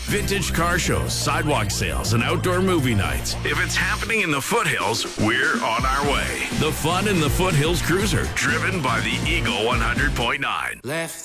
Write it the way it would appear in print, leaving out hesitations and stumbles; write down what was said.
Vintage car shows, sidewalk sales, and outdoor movie nights. If it's happening in the foothills, we're on our way. The fun in the Foothills Cruiser, driven by the Eagle 100.9. Left